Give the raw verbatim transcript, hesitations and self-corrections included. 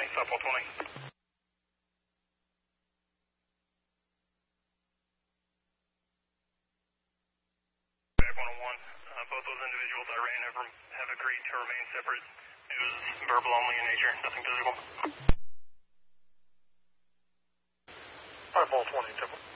twenty, Southwall twenty. Back one oh one, uh, both those individuals I ran over have agreed to remain separate. It was verbal only in nature, nothing physical. Five ball twenty, Temple.